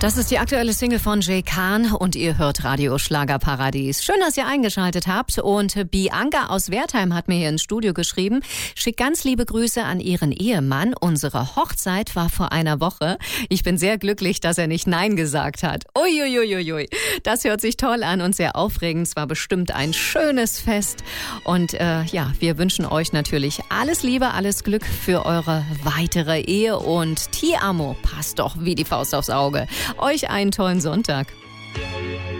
Das ist die aktuelle Single von Jay Khan und ihr hört Radio Schlagerparadies. Schön, dass ihr eingeschaltet habt. Und Bianca aus Wertheim hat mir hier ins Studio geschrieben, schickt ganz liebe Grüße an ihren Ehemann. Unsere Hochzeit war vor einer Woche. Ich bin sehr glücklich, dass er nicht Nein gesagt hat. Uiuiuiui. Das hört sich toll an und sehr aufregend. Es war bestimmt ein schönes Fest. Und wir wünschen euch natürlich alles Liebe, alles Glück für eure weitere Ehe. Und Ti amo, passt doch wie die Faust aufs Auge. Euch einen tollen Sonntag.